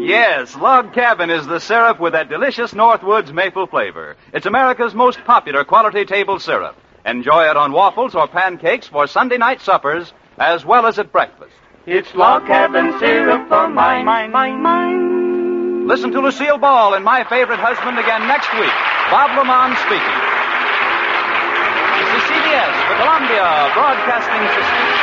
Yes, Log Cabin is the syrup with that delicious Northwoods maple flavor. It's America's most popular quality table syrup. Enjoy it on waffles or pancakes for Sunday night suppers, as well as at breakfast. It's Log Cabin syrup for mine. Listen to Lucille Ball and My Favorite Husband again next week. Bob Lamont speaking. This is CBS, the Columbia Broadcasting System.